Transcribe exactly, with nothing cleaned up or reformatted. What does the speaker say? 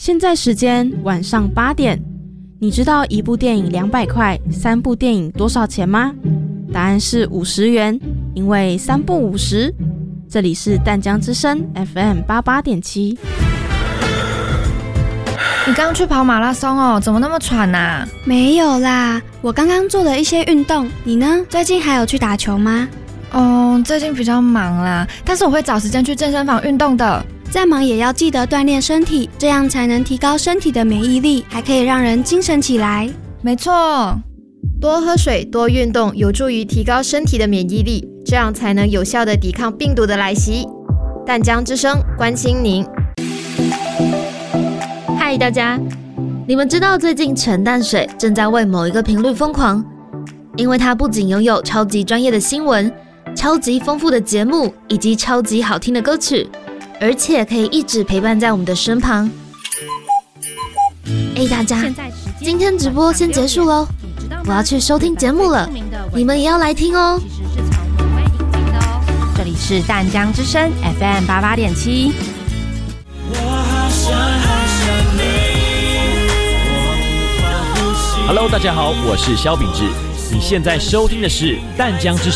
现在时间晚上八点，你知道一部电影两百块，三部电影多少钱吗？答案是五十元，因为三部五十。这里是淡江之声 F M 八十八点七。 你刚去跑马拉松哦，怎么那么喘啊？ 没有啦，我刚刚做了一些运动。你呢？最近还有去打球吗？ 哦，最近比较忙啦，但是我会找时间去健身房运动的。 再忙也要记得锻炼身体，这样才能提高身体的免疫力，还可以让人精神起来。 没错， 多喝水，多运动，有助于提高身体的免疫力，这样才能有效地抵抗病毒的来袭。淡江之声关心您。 嗨，大家，你们知道最近陈淡水正在为某一个频率疯狂，因为它不仅拥有超级专业的新闻、超级丰富的节目以及超级好听的歌曲，而且可以一直陪伴在我们的身旁。哎，大家，今天直播先结束咯，我要去收听节目了，你们也要来听哦。 这里是淡江之声 F M 八十八点七。 Hello， 大家好，我是萧秉治，你现在收听的是淡江之声